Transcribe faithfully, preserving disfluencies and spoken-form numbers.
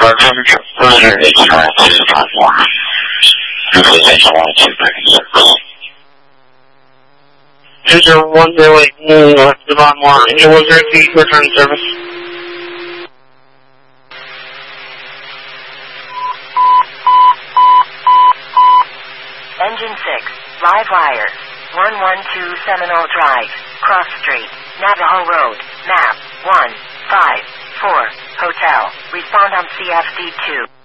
百分之四十的情况下是发生了，如何在情况下百分之四？ User one zero eight left the bottom line. It was repeat return service. Engine six, live wire. one one two Seminole Drive, Cross Street, Navajo Road, map one five four, Hotel. Respond on C F D two.